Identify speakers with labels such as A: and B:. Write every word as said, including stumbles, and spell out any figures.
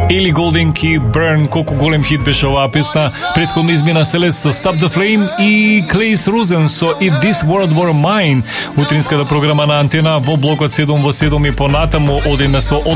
A: Ellie Goulding и Burn, колко голем хит беше оваа песна. Претходно измина Селест со Stop the Flame и Клейс Рузен со If This World Were Mine. Утринската програма на Антена во блокот седум во седум и понатаму одиме со